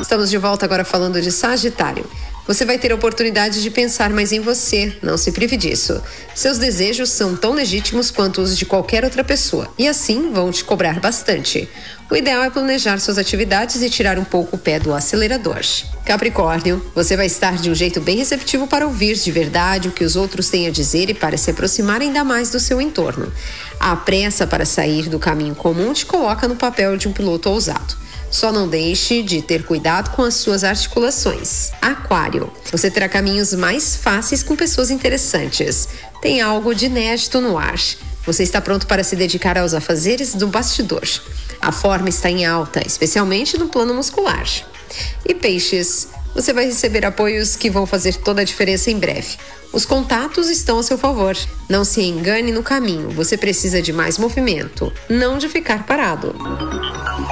Estamos de volta agora falando de Sagitário. Você vai ter a oportunidade de pensar mais em você, não se prive disso. Seus desejos são tão legítimos quanto os de qualquer outra pessoa e assim vão te cobrar bastante. O ideal é planejar suas atividades e tirar um pouco o pé do acelerador. Capricórnio, você vai estar de um jeito bem receptivo para ouvir de verdade o que os outros têm a dizer e para se aproximar ainda mais do seu entorno. A pressa para sair do caminho comum te coloca no papel de um piloto ousado. Só não deixe de ter cuidado com as suas articulações. Aquário, você terá caminhos mais fáceis com pessoas interessantes. Tem algo de inédito no ar. Você está pronto para se dedicar aos afazeres do bastidor. A forma está em alta, especialmente no plano muscular. E Peixes, você vai receber apoios que vão fazer toda a diferença em breve. Os contatos estão a seu favor. Não se engane no caminho. Você precisa de mais movimento, não de ficar parado.